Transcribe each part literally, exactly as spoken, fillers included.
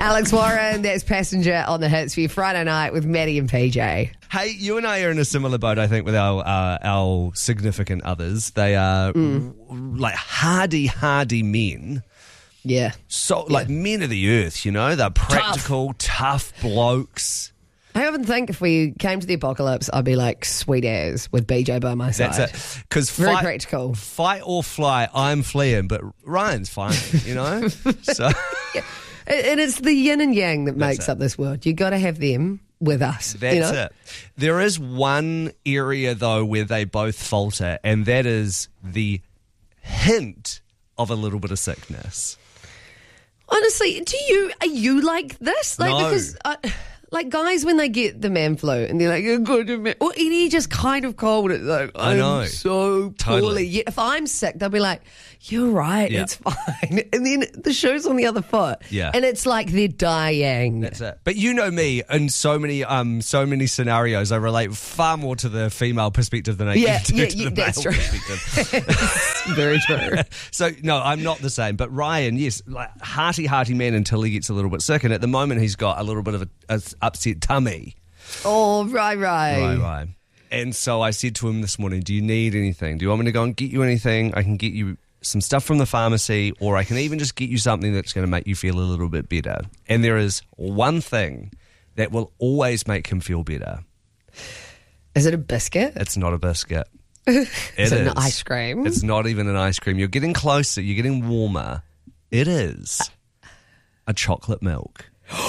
Alex Warren, that's Passenger on the Hits for your Friday night with Maddie and P J. Hey, you and I are in a similar boat, I think, with our uh, our significant others. They are mm. like hardy, hardy men. Yeah. So, like yeah. men of the earth, you know? They're practical, tough, tough blokes. I often think if we came to the apocalypse, I'd be like sweet as with B J by my side. That's it. Because very fight, practical. Fight or fly, I'm fleeing, but Ryan's fine, you know? So, yeah. And it's the yin and yang that That's makes it. up this world. You got to have them with us. That's you know? it. There is one area, though, where they both falter, and that is the hint of a little bit of sickness. Honestly, do you are you like this? Like No. because uh, like guys when they get the man flu and they're like, you're good to me. Or any just kind of cold, it's like I I'm know. so Totally. poorly. Yet if I'm sick, they'll be like, you're right, Yeah. it's fine. And then the shoe's on the other foot. Yeah. And it's like they're dying. That's it. But you know me, in so many um so many scenarios, I relate far more to the female perspective than I Yeah, do yeah, to yeah, the that's male true. perspective. Very true. So, no, I'm not the same. But Ryan, yes, like hearty, hearty man until he gets a little bit sick. And at the moment, he's got a little bit of a, a upset tummy. Oh, right, right. Right, right. And so I said to him this morning, do you need anything? Do you want me to go and get you anything? I can get you some stuff from the pharmacy, or I can even just get you something that's going to make you feel a little bit better. And there is one thing that will always make him feel better. Is it a biscuit? It's not a biscuit. Is It it an is. ice cream? It's not even an ice cream. You're getting closer. You're getting warmer. It is a chocolate milk.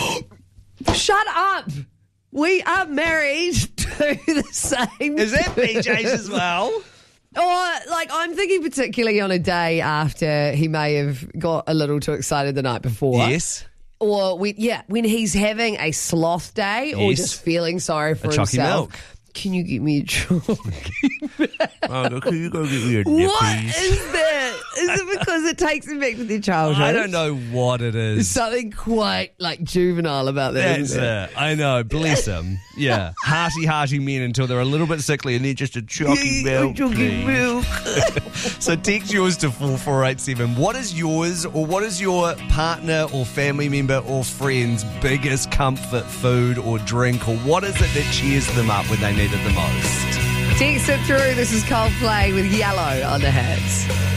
Shut up! We are married to the same. Is that P J's as well? Or, like, I'm thinking particularly on a day after he may have got a little too excited the night before. Yes. Or, when, yeah, when he's having a sloth day or Yes. just feeling sorry for A chocky himself. milk. Can you get me a chocolate? Oh, can you go get me a What nippies? is that? Is it because it takes him back to their childhood? I don't know what it There's is. something quite, like, juvenile about that, That's isn't there? it. I know. Bless him. Yeah. Hearty, hearty men until they're a little bit sickly and they're just a chalky milk. Chocky please. milk. So text yours to four four eight seven. What is yours, or what is your partner or family member or friend's biggest comfort food or drink, or what is it that cheers them up when they need it the most? Text it through. This is Coldplay with Yellow on the Hits.